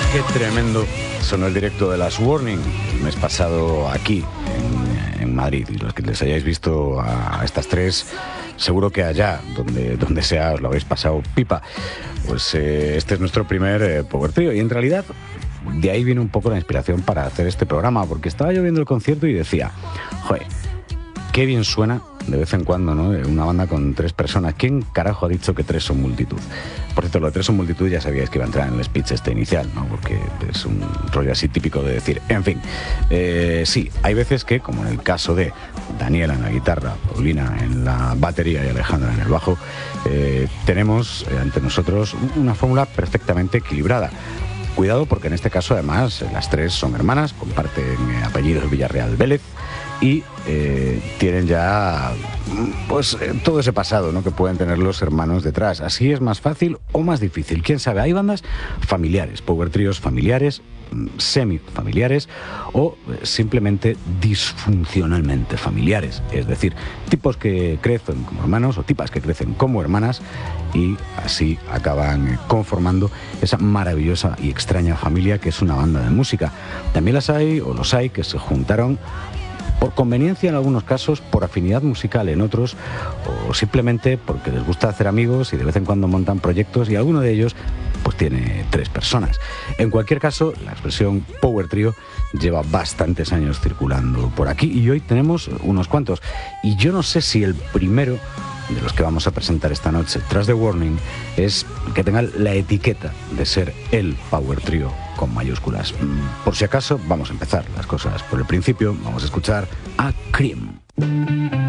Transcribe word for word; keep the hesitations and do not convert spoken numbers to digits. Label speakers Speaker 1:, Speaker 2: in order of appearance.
Speaker 1: Qué tremendo sonó el directo de las Warning el mes pasado aquí en, en Madrid. Y los que les hayáis visto a estas tres, seguro que allá, donde, donde sea, os lo habéis pasado pipa. Pues eh, este es nuestro primer eh, Power Trio. Y en realidad, de ahí viene un poco la inspiración para hacer este programa, porque estaba yo viendo el concierto y decía, joder, qué bien suena de vez en cuando, ¿no? Una banda con tres personas. ¿Quién carajo ha dicho que tres son multitud? Por cierto, lo de tres son multitud ya sabíais que iba a entrar en el speech este inicial, ¿no? Porque es un rollo así típico de decir. En fin, eh, sí, hay veces que, como en el caso de Daniela en la guitarra, Paulina en la batería y Alejandra en el bajo, eh, tenemos ante nosotros una fórmula perfectamente equilibrada. Cuidado, porque en este caso además las tres son hermanas, comparten eh, apellidos Villarreal Vélez y eh, tienen ya pues eh, todo ese pasado, ¿no?, que pueden tener los hermanos detrás. Así es más fácil o más difícil, quién sabe. Hay bandas familiares, power tríos familiares, semifamiliares o simplemente disfuncionalmente familiares, es decir, tipos que crecen como hermanos o tipas que crecen como hermanas y así acaban conformando esa maravillosa y extraña familia que es una banda de música. También las hay o los hay que se juntaron por conveniencia en algunos casos, por afinidad musical en otros, o simplemente porque les gusta hacer amigos y de vez en cuando montan proyectos y alguno de ellos pues tiene tres personas. En cualquier caso, la expresión Power Trio lleva bastantes años circulando por aquí y hoy tenemos unos cuantos. Y yo no sé si el primero de los que vamos a presentar esta noche tras The Warning es que tenga la etiqueta de ser el Power Trio con mayúsculas. Por si acaso, vamos a empezar las cosas por el principio. Vamos a escuchar a Cream.